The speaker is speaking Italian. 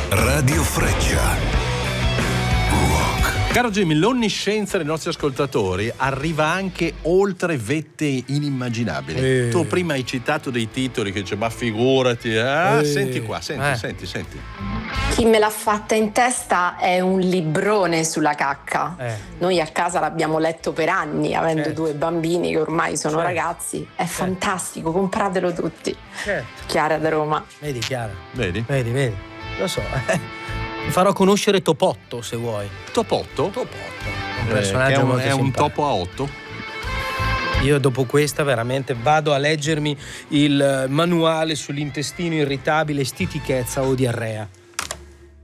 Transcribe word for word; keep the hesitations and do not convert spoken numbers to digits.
Radio Freccia. Caro Jimmy, l'onniscienza dei nostri ascoltatori arriva anche oltre vette inimmaginabili. Eh. Tu prima hai citato dei titoli che dice ma figurati, eh? Eh. Senti qua, senti, Eh. senti, senti. Chi me l'ha fatta in testa è un librone sulla cacca. Eh. Noi a casa l'abbiamo letto per anni, avendo Certo. due bambini che ormai sono Certo. ragazzi. È fantastico, compratelo tutti. Certo. Chiara da Roma. Vedi Chiara, Vedi? vedi, vedi. Lo so. Ti farò conoscere Topotto se vuoi. Topotto? Topotto. Un Eh, personaggio è un, molto è un simpatico. topo a otto. Io dopo questa veramente vado a leggermi il manuale sull'intestino irritabile, stitichezza o diarrea.